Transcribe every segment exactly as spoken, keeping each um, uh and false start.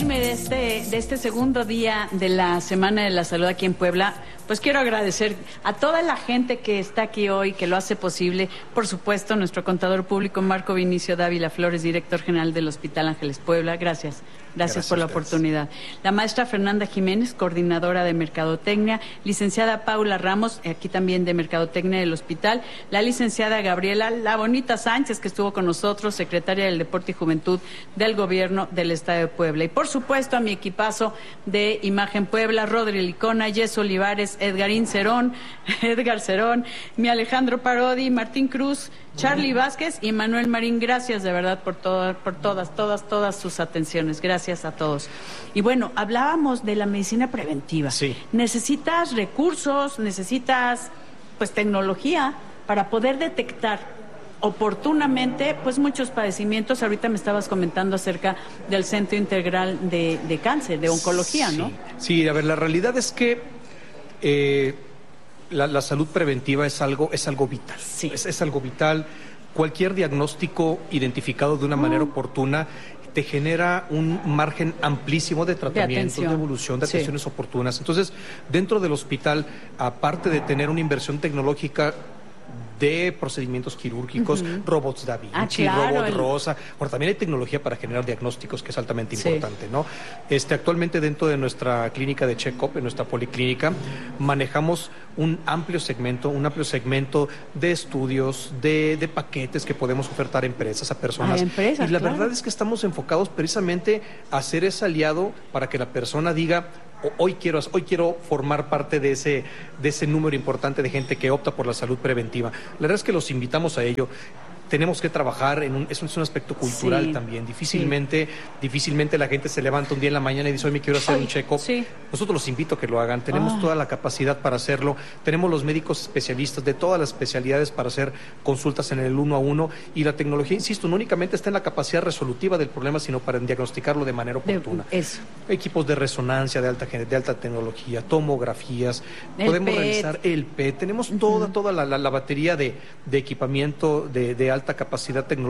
despedirme de este, de este segundo día de la Semana de la Salud aquí en Puebla, pues quiero agradecer a toda la gente que está aquí hoy, que lo hace posible. Por supuesto, nuestro contador público Marco Vinicio Dávila Flores, director general del Hospital Ángeles Puebla. Gracias. Gracias, Gracias por la oportunidad. La maestra Fernanda Jiménez, coordinadora de Mercadotecnia, licenciada Paula Ramos, aquí también de Mercadotecnia del Hospital, la licenciada Gabriela La Bonita Sánchez, que estuvo con nosotros, secretaria del Deporte y Juventud del Gobierno del Estado de Puebla. Y por supuesto a mi equipazo de Imagen Puebla, Rodri Licona, Jess Olivares, Edgarín Cerón, Edgar Cerón, mi Alejandro Parodi, Martín Cruz, Charlie Vázquez y Manuel Marín. Gracias de verdad por, todo, por todas, todas, todas sus atenciones. Gracias a todos. Y bueno, hablábamos de la medicina preventiva. Sí. Necesitas recursos, necesitas pues tecnología para poder detectar oportunamente pues muchos padecimientos. Ahorita me estabas comentando acerca del Centro Integral de, de Cáncer, de Oncología, sí. ¿no? Sí, a ver, la realidad es que eh, la, la salud preventiva es algo, es algo vital. Sí. Es, es algo vital. Cualquier diagnóstico identificado de una manera mm. oportuna te genera un margen amplísimo de tratamientos, de, de evolución, de atenciones sí. oportunas. Entonces, dentro del hospital, aparte de tener una inversión tecnológica de procedimientos quirúrgicos, uh-huh. robots Da Vinci, ah, claro, robot el... Rosa. Bueno, también hay tecnología para generar diagnósticos, que es altamente sí. importante, ¿no? Este, actualmente dentro de nuestra clínica de check-up, en nuestra policlínica, manejamos un amplio segmento, un amplio segmento de estudios, de, de paquetes que podemos ofertar a empresas, a personas. A empresas, y la claro. verdad es que estamos enfocados precisamente a ser ese aliado para que la persona diga: hoy quiero, hoy quiero formar parte de ese, de ese número importante de gente que opta por la salud preventiva. La verdad es que los invitamos a ello. Tenemos que trabajar en un, es un, es un aspecto cultural sí, también. Difícilmente, sí. difícilmente la gente se levanta un día en la mañana y dice: hoy me quiero hacer Ay, un check-up. Sí. Nosotros los invito a que lo hagan. Tenemos oh. toda la capacidad para hacerlo. Tenemos los médicos especialistas de todas las especialidades para hacer consultas en el uno a uno. Y la tecnología, insisto, no únicamente está en la capacidad resolutiva del problema, sino para diagnosticarlo de manera oportuna. De, eso. Equipos de resonancia de alta, de alta tecnología, tomografías, el podemos P E T. realizar el P E T. Tenemos uh-huh. toda, toda la, la, la batería de, de equipamiento de, de alta capacidad tecnológica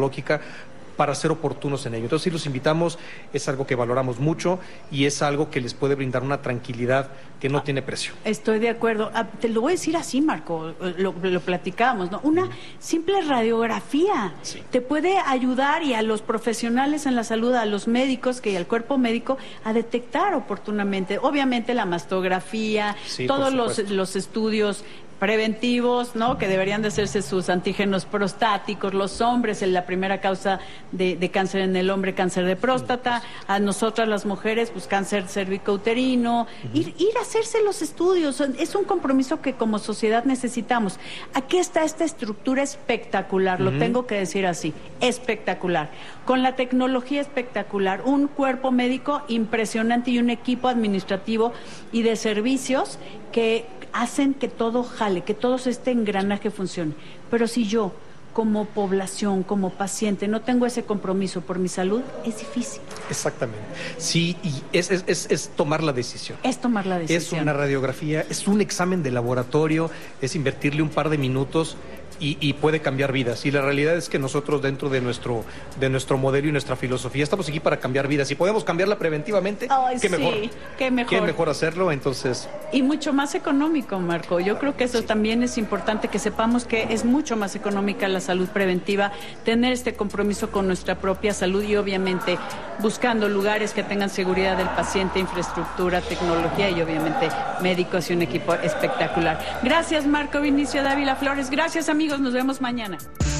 para ser oportunos en ello. Entonces, sí los invitamos, es algo que valoramos mucho y es algo que les puede brindar una tranquilidad que no ah, tiene precio. Estoy de acuerdo. Ah, te lo voy a decir así, Marco, lo, lo platicábamos, ¿no? Una mm. simple radiografía sí. te puede ayudar, y a los profesionales en la salud, a los médicos que y al cuerpo médico, a detectar oportunamente. Obviamente la mastografía, sí, todos los, los estudios preventivos, ¿no? Que deberían de hacerse sus antígenos prostáticos, los hombres, en la primera causa de, de cáncer en el hombre, cáncer de próstata, a nosotras las mujeres, pues cáncer cervicouterino, uh-huh. ir, ir a hacerse los estudios, es un compromiso que como sociedad necesitamos. Aquí está esta estructura espectacular, uh-huh. lo tengo que decir así, espectacular, con la tecnología espectacular, un cuerpo médico impresionante y un equipo administrativo y de servicios que hacen que todo jale, que todo este engranaje funcione. Pero si yo, como población, como paciente, no tengo ese compromiso por mi salud, es difícil. Exactamente. Sí, y es, es, es, es tomar la decisión. Es tomar la decisión. Es una radiografía, es un examen de laboratorio, es invertirle un par de minutos y, y puede cambiar vidas. Y la realidad es que nosotros, dentro de nuestro, de nuestro modelo y nuestra filosofía, estamos aquí para cambiar vidas. Si podemos cambiarla preventivamente, Ay, qué sí, mejor. Qué mejor. Qué mejor hacerlo, entonces. Y mucho más económico, Marco. Yo creo que eso sí. también es importante, que sepamos que es mucho más económica la salud preventiva, tener este compromiso con nuestra propia salud y obviamente buscando lugares que tengan seguridad del paciente, infraestructura, tecnología y obviamente médicos y un equipo espectacular. Gracias, Marco Vinicio Dávila Flores. Gracias, amigos. Nos vemos mañana.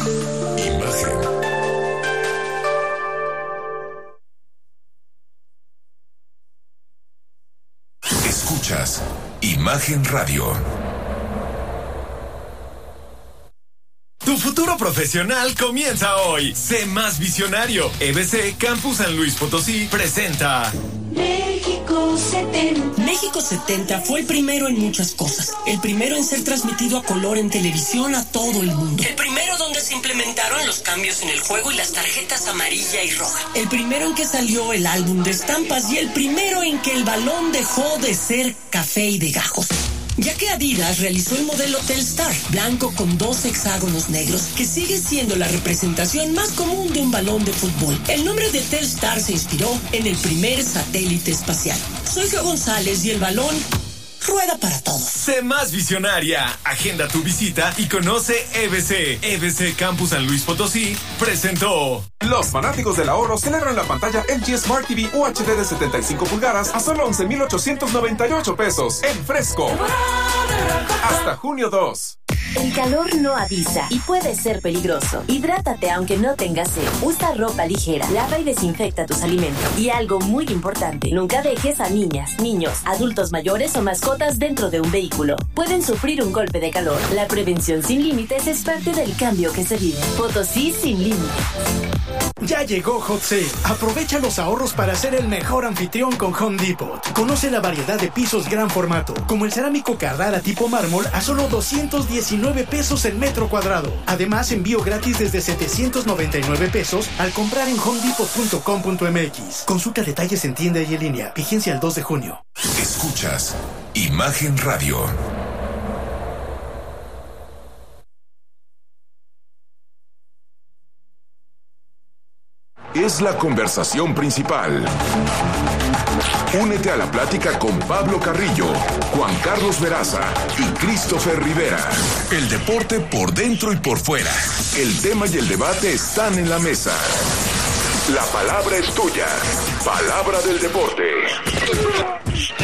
Imagen. Escuchas Imagen Radio. Tu futuro profesional comienza hoy. Sé más visionario. E B C Campus San Luis Potosí presenta México setenta. México setenta fue el primero en muchas cosas. El primero en ser transmitido a color en televisión a todo el mundo. El primero donde se implementaron los cambios en el juego y las tarjetas amarilla y roja. El primero en que salió el álbum de estampas y el primero en que el balón dejó de ser café y de gajos. ya que Adidas realizó el modelo Telstar, blanco con dos hexágonos negros, que sigue siendo la representación más común de un balón de fútbol. El nombre de Telstar se inspiró en el primer satélite espacial. Soy Jo González y el balón rueda para todos. Sé más visionaria. Agenda tu visita y conoce E B C. E B C Campus San Luis Potosí presentó. Los fanáticos del ahorro celebran la pantalla L G Smart T V U H D de setenta y cinco pulgadas a solo once mil ochocientos noventa y ocho pesos en Fresco. Hasta junio dos. El calor no avisa y puede ser peligroso. Hidrátate aunque no tengas sed. Usa ropa ligera, lava y desinfecta tus alimentos. Y algo muy importante, nunca dejes a niñas, niños, adultos mayores o mascotas dentro de un vehículo. Pueden sufrir un golpe de calor. La prevención sin límites es parte del cambio que se vive. Potosí sin límites. Ya llegó Hot Sale. Aprovecha los ahorros para ser el mejor anfitrión con Home Depot. Conoce la variedad de pisos gran formato, como el cerámico Carrara tipo mármol a solo doscientos diecinueve pesos el metro cuadrado. Además, envío gratis desde setecientos noventa y nueve pesos al comprar en home depot punto com punto m x. Consulta detalles en tienda y en línea. Vigencia el dos de junio. Escuchas Imagen Radio. Es la conversación principal. Únete a la plática con Pablo Carrillo, Juan Carlos Veraza y Christopher Rivera. El deporte por dentro y por fuera. El tema y el debate están en la mesa. La palabra es tuya. Palabra del deporte.